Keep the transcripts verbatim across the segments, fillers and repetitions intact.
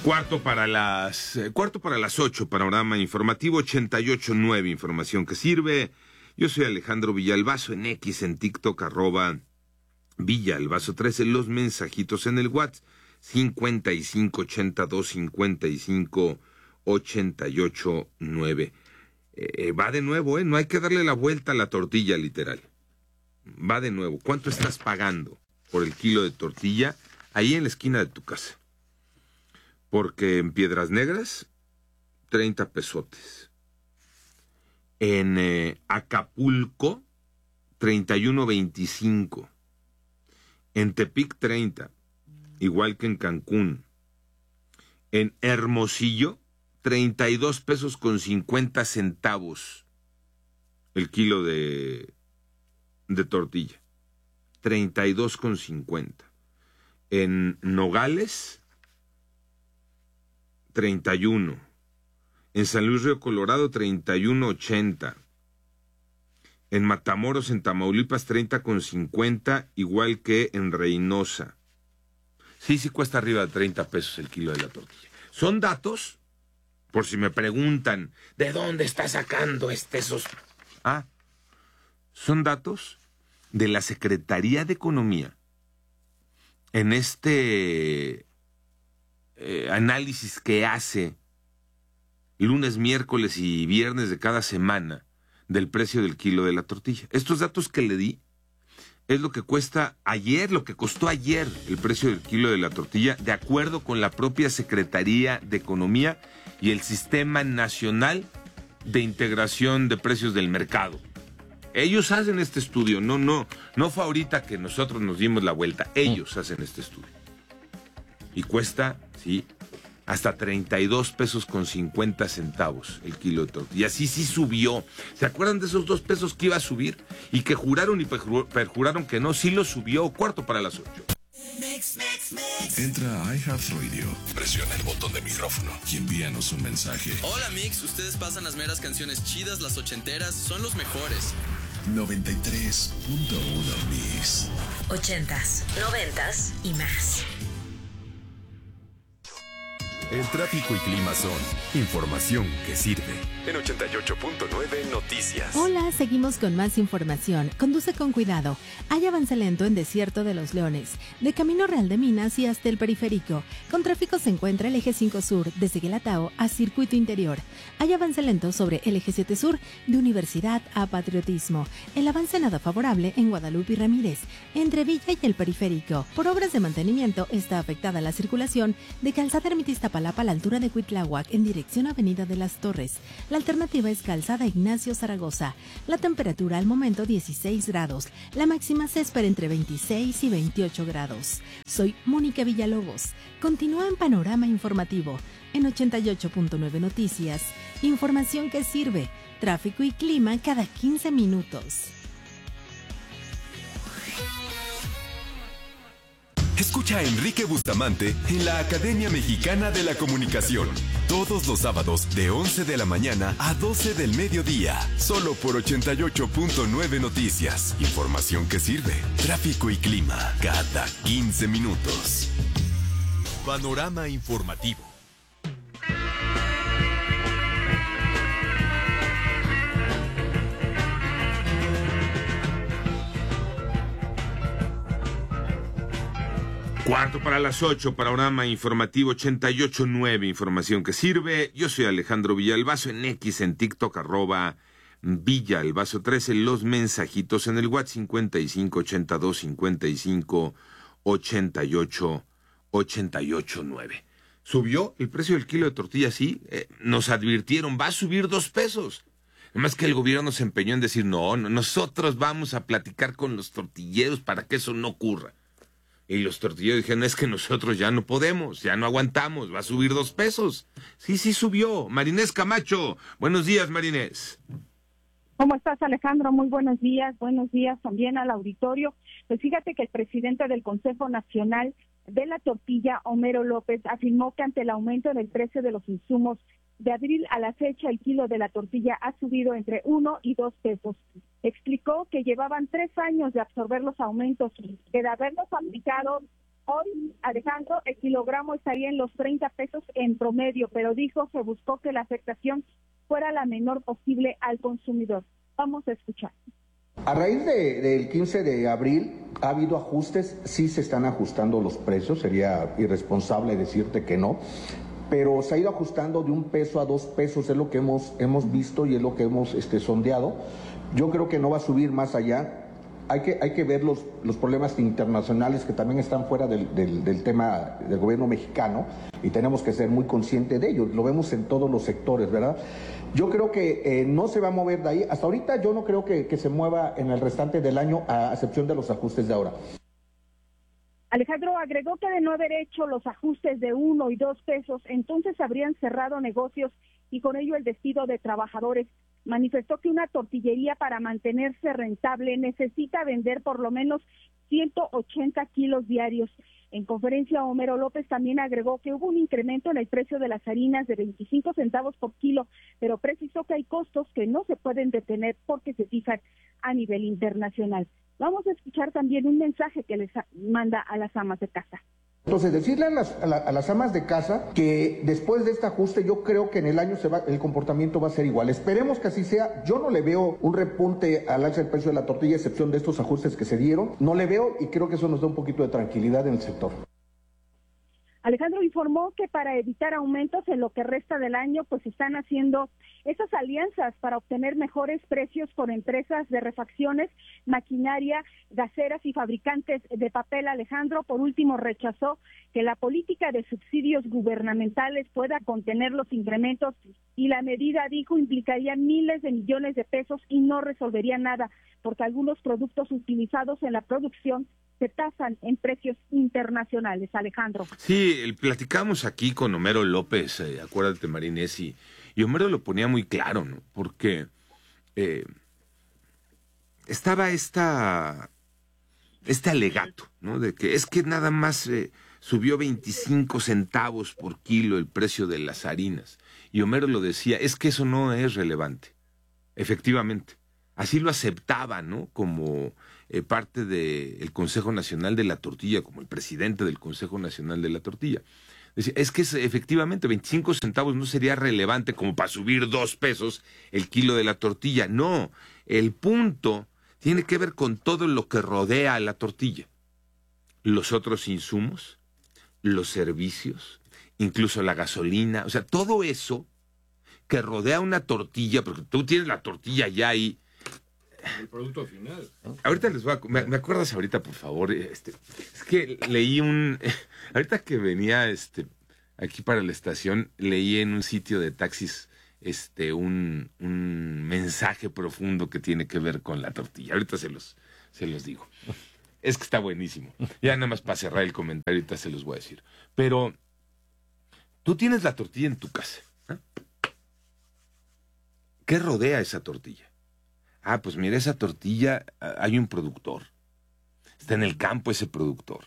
Cuarto para las eh, cuarto para las ocho, panorama informativo ochenta y ocho punto nueve, información que sirve. Yo soy Alejandro Villalbazo, en X, en TikTok, arroba Villalbazo trece, los mensajitos en el WhatsApp, cincuenta y cinco ochenta y dos cincuenta y cinco ochenta y ocho nueve. Eh, va de nuevo, ¿eh? No hay que darle la vuelta a la tortilla, literal. Va de nuevo. ¿Cuánto estás pagando por el kilo de tortilla ahí en la esquina de tu casa? Porque en Piedras Negras, treinta pesotes. En eh, Acapulco, treinta y uno veinticinco. En Tepic, treinta. Igual que en Cancún. En Hermosillo, treinta y dos pesos con cincuenta centavos el kilo de, de tortilla. treinta y dos con cincuenta. En Nogales, treinta y uno. En San Luis Río Colorado, treinta y uno ochenta. En Matamoros, en Tamaulipas, treinta con cincuenta, igual que en Reynosa. Sí, sí cuesta arriba de treinta pesos el kilo de la tortilla. Son datos, por si me preguntan, ¿de dónde está sacando este esos? Ah, son datos de la Secretaría de Economía en este eh, análisis que hace lunes, miércoles y viernes de cada semana del precio del kilo de la tortilla. Estos datos que le di es lo que cuesta ayer, lo que costó ayer el precio del kilo de la tortilla, de acuerdo con la propia Secretaría de Economía y el Sistema Nacional de Integración de Precios del Mercado. Ellos hacen este estudio, no, no, no fue ahorita que nosotros nos dimos la vuelta, ellos hacen este estudio. Y cuesta, sí, hasta treinta y dos pesos con cincuenta centavos el kilo de tortilla. Y así sí subió. ¿Se acuerdan de esos dos pesos que iba a subir? Y que juraron y perjuraron que no, sí lo subió. Cuarto para las ocho. Mix, mix, mix. Entra a iHeartRadio, presiona el botón de micrófono y envíanos un mensaje. Hola Mix, ustedes pasan las meras canciones chidas, las ochenteras, son los mejores. noventa y tres punto uno Mix. Ochentas, noventas y más. El tráfico y clima son información que sirve. En ochenta y ocho punto nueve Noticias. Hola, seguimos con más información. Conduce con cuidado. Hay avance lento en Desierto de los Leones, de Camino Real de Minas y hasta el Periférico. Con tráfico se encuentra el eje cinco Sur, desde Guelatao a Circuito Interior. Hay avance lento sobre el eje siete Sur, de Universidad a Patriotismo. El avance nada favorable en Guadalupe y Ramírez, entre Villa y el Periférico. Por obras de mantenimiento está afectada la circulación de Calzada Ermita Iztapalapa a la altura de Cuitláhuac en dirección Avenida de las Torres. La alternativa es Calzada Ignacio Zaragoza. La temperatura al momento dieciséis grados. La máxima se espera entre veintiséis y veintiocho grados. Soy Mónica Villalobos. Continúa en Panorama Informativo en ochenta y ocho punto nueve Noticias. Información que sirve. Tráfico y clima cada quince minutos. Escucha a Enrique Bustamante en la Academia Mexicana de la Comunicación. Todos los sábados de once de la mañana a doce del mediodía. Solo por ochenta y ocho punto nueve Noticias. Información que sirve. Tráfico y clima cada quince minutos. Panorama Informativo. Cuarto para las ocho, panorama informativo ochenta y ocho punto nueve, información que sirve. Yo soy Alejandro Villalbazo, en X, en TikTok, arroba Villalbazo trece, los mensajitos en el WhatsApp cincuenta y cinco ochenta y dos cincuenta y cinco ochenta y ocho ochenta y ocho nueve. Subió el precio del kilo de tortilla, sí, eh, nos advirtieron, va a subir dos pesos. Además que el gobierno se empeñó en decir, no, no, nosotros vamos a platicar con los tortilleros para que eso no ocurra. Y los tortilleros dijeron, es que nosotros ya no podemos, ya no aguantamos, va a subir dos pesos. Sí, sí subió. Marinés Camacho, buenos días, Marinés. ¿Cómo estás, Alejandro? Muy buenos días, buenos días también al auditorio. Pues fíjate que el presidente del Consejo Nacional de la Tortilla, Homero López, afirmó que ante el aumento del precio de los insumos, de abril a la fecha el kilo de la tortilla ha subido entre uno y dos pesos. Explicó que llevaban tres años de absorber los aumentos, que de haberlos aplicado Hoy, Alejandro, el kilogramo estaría en los treinta pesos en promedio, pero dijo que buscó que la afectación fuera la menor posible al consumidor. Vamos a escuchar. A raíz de, del quince de abril ha habido ajustes, sí se están ajustando los precios, sería irresponsable decirte que no, pero se ha ido ajustando de un peso a dos pesos, es lo que hemos, hemos visto y es lo que hemos este, sondeado. Yo creo que no va a subir más allá. Hay que, hay que ver los, los problemas internacionales que también están fuera del, del, del tema del gobierno mexicano y tenemos que ser muy conscientes de ello. Lo vemos en todos los sectores, ¿verdad? Yo creo que eh, no se va a mover de ahí. Hasta ahorita yo no creo que, que se mueva en el restante del año, a excepción de los ajustes de ahora. Alejandro agregó que de no haber hecho los ajustes de uno y dos pesos, entonces habrían cerrado negocios y con ello el despido de trabajadores. Manifestó que una tortillería para mantenerse rentable necesita vender por lo menos ciento ochenta kilos diarios. En conferencia, Homero López también agregó que hubo un incremento en el precio de las harinas de veinticinco centavos por kilo, pero precisó que hay costos que no se pueden detener porque se fijan a nivel internacional. Vamos a escuchar también un mensaje que les manda a las amas de casa. Entonces, decirle a las, a, la, a las amas de casa que después de este ajuste yo creo que en el año se va, el comportamiento va a ser igual. Esperemos que así sea. Yo no le veo un repunte al alza del precio de la tortilla, a excepción de estos ajustes que se dieron. No le veo y creo que eso nos da un poquito de tranquilidad en el sector. Alejandro informó que para evitar aumentos en lo que resta del año, pues están haciendo esas alianzas para obtener mejores precios con empresas de refacciones, maquinaria, gaseras y fabricantes de papel. Alejandro, por último, rechazó que la política de subsidios gubernamentales pueda contener los incrementos y la medida, dijo, implicaría miles de millones de pesos y no resolvería nada, porque algunos productos utilizados en la producción se tasan en precios internacionales. Alejandro. Sí, platicamos aquí con Homero López, eh, acuérdate, Marinés, y, y Homero lo ponía muy claro, ¿no? Porque eh, estaba esta, este alegato, ¿no? De que es que nada más eh, subió veinticinco centavos por kilo el precio de las harinas. Y Homero lo decía, es que eso no es relevante. Efectivamente. Así lo aceptaba, ¿no? Como eh, parte del Consejo Nacional de la Tortilla, como el presidente del Consejo Nacional de la Tortilla. Decía, es que es, efectivamente veinticinco centavos no sería relevante como para subir dos pesos el kilo de la tortilla. No, el punto tiene que ver con todo lo que rodea a la tortilla. Los otros insumos, los servicios, incluso la gasolina, o sea, todo eso que rodea una tortilla, porque tú tienes la tortilla ya ahí. El producto final, ¿no? Ahorita les voy a... ¿Me, me acuerdas ahorita, por favor? Este, es que leí un... Ahorita que venía este aquí para la estación, leí en un sitio de taxis este un, un mensaje profundo que tiene que ver con la tortilla. Ahorita se los, se los digo. Es que está buenísimo. Ya nada más para cerrar el comentario, ahorita se los voy a decir. Pero tú tienes la tortilla en tu casa, ¿eh? ¿Qué rodea esa tortilla? Ah, pues mira, esa tortilla, hay un productor. Está en el campo ese productor.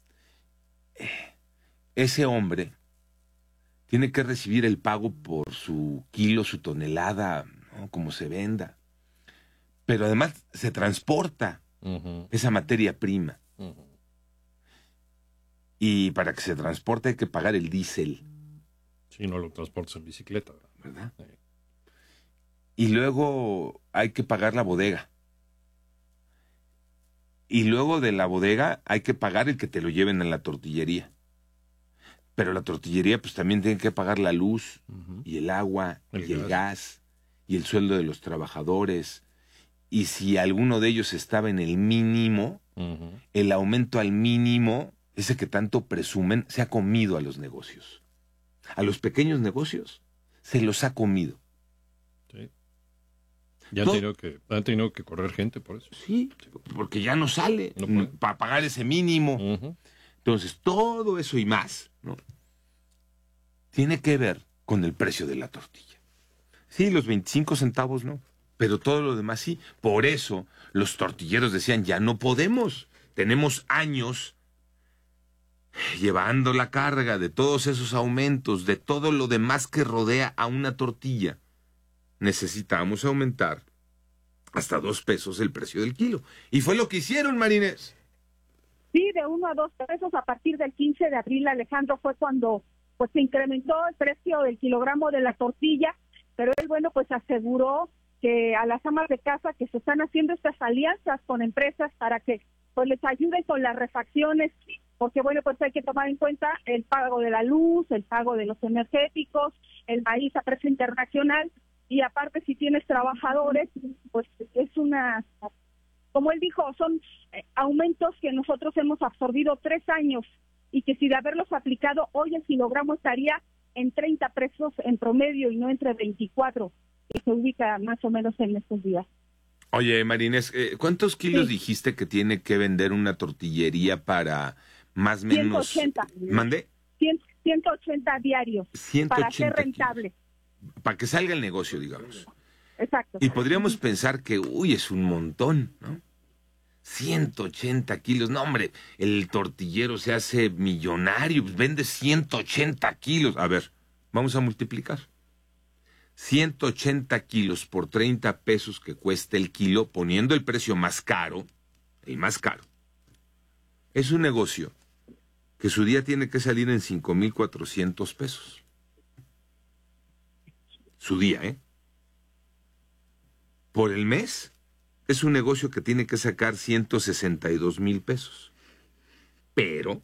Ese hombre tiene que recibir el pago por su kilo, su tonelada, ¿no? Como se venda. Pero además se transporta uh-huh. esa materia prima. Uh-huh. Y para que se transporte hay que pagar el diésel. Si no lo transportas en bicicleta. ¿Verdad? Sí. Y luego hay que pagar la bodega. Y luego de la bodega hay que pagar el que te lo lleven a la tortillería. Pero la tortillería pues también tiene que pagar la luz, uh-huh. y el agua, el y gas. el gas, y el sueldo de los trabajadores. Y si alguno de ellos estaba en el mínimo, uh-huh. el aumento al mínimo, ese que tanto presumen, se ha comido a los negocios. A los pequeños negocios se los ha comido. Sí. Ya han, tenido que, han tenido que correr gente por eso. Sí, porque ya no sale no para pagar ese mínimo. Uh-huh. Entonces, todo eso y más, ¿no? Tiene que ver con el precio de la tortilla. Sí, los veinticinco centavos no, pero todo lo demás sí. Por eso los tortilleros decían, ya no podemos. Tenemos años llevando la carga de todos esos aumentos, de todo lo demás que rodea a una tortilla. Necesitamos aumentar hasta dos pesos el precio del kilo. Y fue lo que hicieron, Marinés. Sí, de uno a dos pesos a partir del quince de abril, Alejandro, fue cuando pues se incrementó el precio del kilogramo de la tortilla, pero él, bueno, pues aseguró que a las amas de casa que se están haciendo estas alianzas con empresas para que pues les ayuden con las refacciones, porque bueno, pues hay que tomar en cuenta el pago de la luz, el pago de los energéticos, el maíz a precio internacional, y aparte si tienes trabajadores, pues es una, como él dijo, son eh, aumentos que nosotros hemos absorbido tres años, y que si de haberlos aplicado hoy el kilogramo estaría en treinta pesos en promedio y no entre veinticuatro, que se ubica más o menos en estos días. Oye, Marinés, ¿cuántos kilos sí. dijiste que tiene que vender una tortillería para más o menos... ciento ochenta. ¿Mande? ciento ochenta diarios ciento ochenta para ser rentable. Kilos. Para que salga el negocio, digamos. Exacto. Y podríamos pensar que, uy, es un montón, ¿no? ciento ochenta kilos. No, hombre, el tortillero se hace millonario, vende ciento ochenta kilos. A ver, vamos a multiplicar. ciento ochenta kilos por treinta pesos que cuesta el kilo, poniendo el precio más caro, el más caro. Es un negocio que su día tiene que salir en cinco mil cuatrocientos pesos. Su día, ¿eh? Por el mes, es un negocio que tiene que sacar ciento sesenta y dos mil pesos. Pero,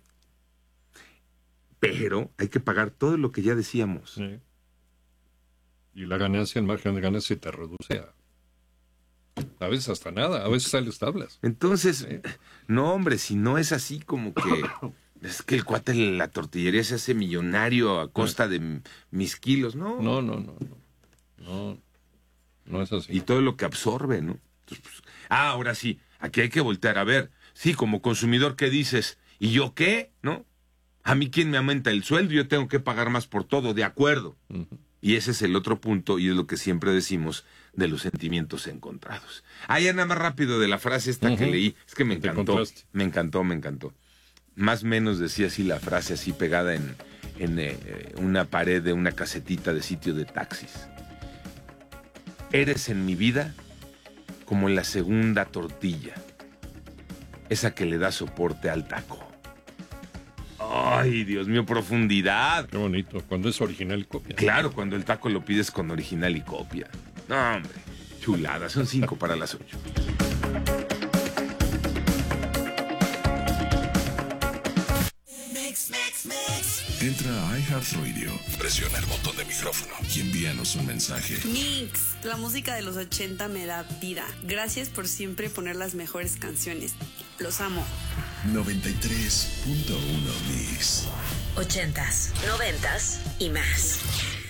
pero, hay que pagar todo lo que ya decíamos. Sí. Y la ganancia, el margen de ganancia te reduce a, a veces hasta nada, a veces sales tablas. Entonces, Sí. no, hombre, si no es así como que... Es que el cuate de la tortillería se hace millonario a costa de m- mis kilos, ¿no? No, no, no, no. No, no es así. Y todo lo que absorbe, ¿no? Entonces, pues, ah, ahora sí, aquí hay que voltear a ver. Sí, como consumidor, ¿qué dices? ¿Y yo qué? ¿No? A mí, ¿quién me aumenta el sueldo? Yo tengo que pagar más por todo, de acuerdo. Uh-huh. Y ese es el otro punto, y es lo que siempre decimos de los sentimientos encontrados. Ah, ya nada más rápido de la frase esta uh-huh. que leí. Es que me Te encantó, contraste. me encantó, me encantó. Más o menos decía así la frase, así pegada en, en eh, una pared de una casetita de sitio de taxis. Eres en mi vida como la segunda tortilla, esa que le da soporte al taco. Ay, Dios mío, profundidad. Qué bonito, cuando es original y copia. Claro, cuando el taco lo pides con original y copia. No, hombre, chulada, son cinco para las ocho. Entra a iHeartRadio, presiona el botón de micrófono y envíanos un mensaje. Mix, la música de los ochenta me da vida. Gracias por siempre poner las mejores canciones. Los amo. noventa y tres punto uno Mix. Ochentas, noventas y más.